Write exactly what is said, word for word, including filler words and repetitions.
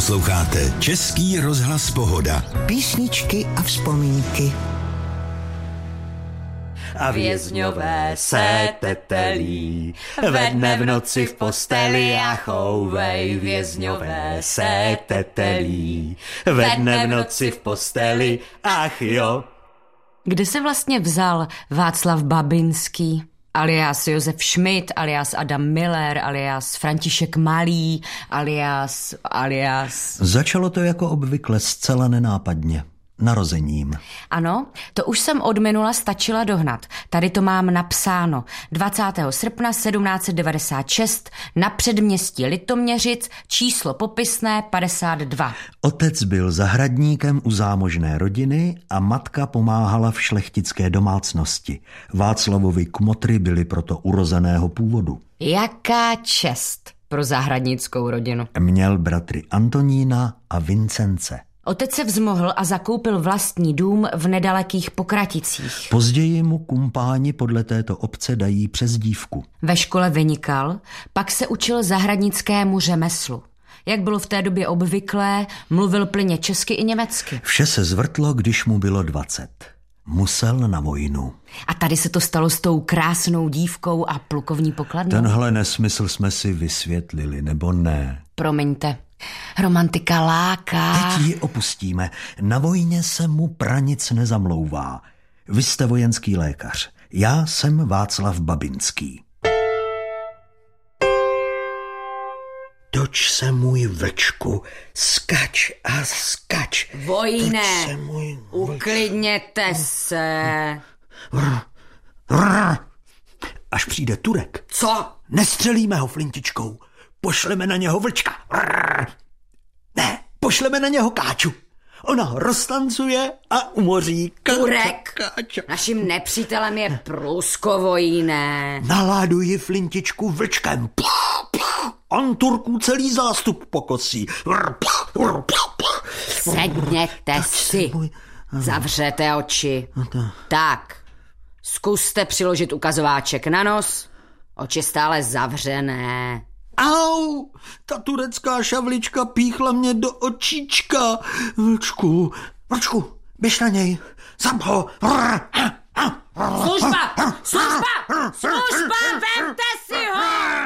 Posloucháte Český rozhlas Pohoda. Písničky a vzpomínky. A vězňové se tetelí, ve dne v noci v posteli a chouvej. Vězňové se tetelí, ve dne v noci v posteli, ach jo. Kde se vlastně vzal Václav Babinský, alias Josef Schmidt, alias Adam Miller, alias František Malý, alias, alias... Začalo to jako obvykle zcela nenápadně. Narozením. Ano, to už jsem od minula stačila dohnat. Tady to mám napsáno. dvacátého srpna sedmnáct set devadesát šest na předměstí Litoměřic, číslo popisné padesát dva. Otec byl zahradníkem u zámožné rodiny a matka pomáhala v šlechtické domácnosti. Václavovi kmotry byli proto urozeného původu. Jaká čest pro zahradnickou rodinu. Měl bratry Antonína a Vincence. Otec se vzmohl a zakoupil vlastní dům v nedalekých Pokraticích. Později mu kumpáni podle této obce dají přezdívku. Ve škole vynikal, pak se učil zahradnickému řemeslu. Jak bylo v té době obvyklé, mluvil plynně česky i německy. Vše se zvrtlo, když mu bylo dvacet. Musel na vojnu. A tady se to stalo s tou krásnou dívkou a plukovní pokladnou. Tenhle nesmysl jsme si vysvětlili, nebo ne? Promiňte. Romantika láká. Teď ji opustíme. Na vojně se mu pranic nezamlouvá. Vy jste vojenský lékař. Já jsem Václav Babinský. Toč se můj vlčku, skač a skač. Vojne, se můj... uklidněte se. Vrr, vrr. Až přijde Turek. Co? Nestřelíme ho flintičkou. Pošleme na něho vlčka. Rrr. Ne, pošleme na něho Káču. Ona ho roztancuje a umoří. Káča, Turek. Káča. Naším nepřítelem je Průskovojíné. Naláduji flintičku vlčkem. Pá, pá. On Turků celý zástup pokosí. Rrr, pá, rrr, pá, pá. Sedněte si. Můj... Zavřete oči. To... Tak, zkuste přiložit ukazováček na nos. Oči stále zavřené. Au, ta turecká šavlička píchla mě do očička. Vlčku, vlčku, běž na něj, zap ho. Služba, služba, služba, vemte si ho!